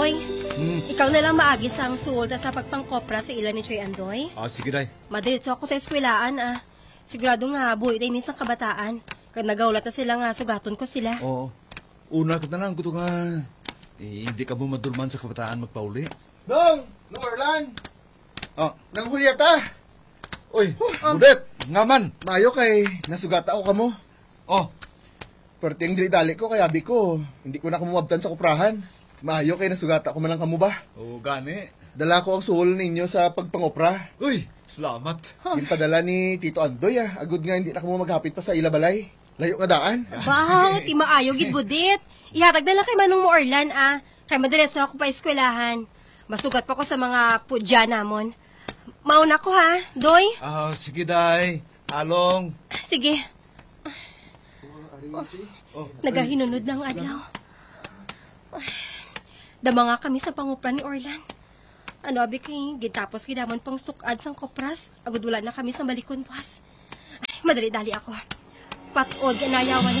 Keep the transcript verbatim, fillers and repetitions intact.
Doy, Hmm. ikaw na lang maagis ang sulta sa pagpangkopra sa ilan ni Choy Andoy. Ah, sige day. Madiritso ako sa eskwelaan ah. Sigurado nga buhay tayo minsan kabataan. Kag nagaulat na sila nga sugaton ko sila. Oo. Una ka na lang ko nga. Eh, hindi ka mo madurman sa kabataan magpauli. Dong! Nung Orlan! Ah, Nang Julieta! oy, budet, ngaman. Mayo kay nasugata ako kamo. Oh, Perti ang dali ko kaya abi ko. Hindi ko na kumumabtan sa kuprahan. Mayo kay nasugata ko man lang kamo ba? o gani. Dala ko ang suhol ninyo sa pagpangopra. Uy, salamat. Ginpadala ni Tito Andoy ah. Agud nga hindi na kamo maghapit pa sa ilabalay. Layo nga daan. Wow, ti maayo gid budit. Ihatag na lang kay Manong mo Orlan ah. Kay madiretso ako pa eskwelahan. Masugat pa ko sa mga pudya namon. Mauna ko ha, Doy. Ah, sige day. Along. Sige, Oh, nagahinunod ng adlaw. Dama nga kami sa pangupra ni Orlan. Ano abi kay gitapos gidamon pang sukad sang kopras. Agud wala na kami sa malikon pas. Ay, madali-dali ako. Patod nayawan